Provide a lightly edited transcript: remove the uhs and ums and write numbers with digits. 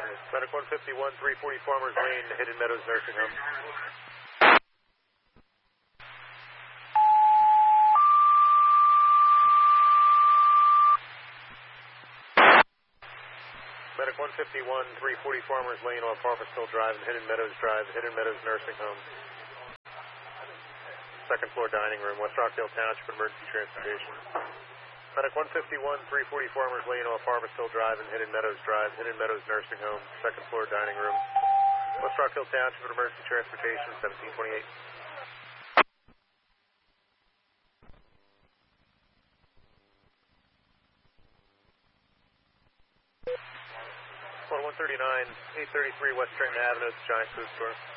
Medic 151, 340 Farmers Lane, Hidden Meadows Nursing Home. Medic 151, 340 Farmers Lane off Harvestville Drive and Hidden Meadows Drive, Hidden Meadows Nursing Home. Second floor dining room, West Rockdale Township Emergency Transportation. Medic 151, 340 Farmers Lane off Harvestville Drive and Hidden Meadows Drive, Hidden Meadows Nursing Home, second floor dining room, West Rockdale Township Emergency Transportation, 1728. Floor 139, 833 West Trenton Avenue, it's a Giant Food Store.